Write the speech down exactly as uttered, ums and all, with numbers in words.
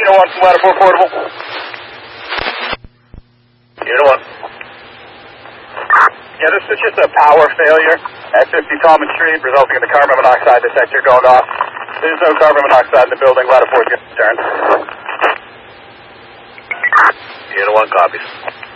Unit one from Ladder Portable. Unit one. Yeah, this is just a power failure at fifty Tallman Street, resulting in the carbon monoxide detector going off. There's no carbon monoxide in the building. Ladder Port, turn. Unit one copies.